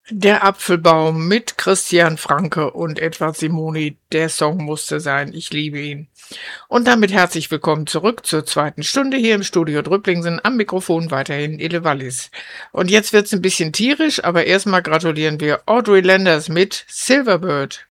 Der Apfelbaum mit Christian Franke und Edward Simoni. Der Song musste sein. Ich liebe ihn. Und damit herzlich willkommen zurück zur zweiten Stunde hier im Studio Drüpplingsen. Am Mikrofon weiterhin Ele Wallis. Und jetzt wird's ein bisschen tierisch, aber erstmal gratulieren wir Audrey Landers mit Silverbird.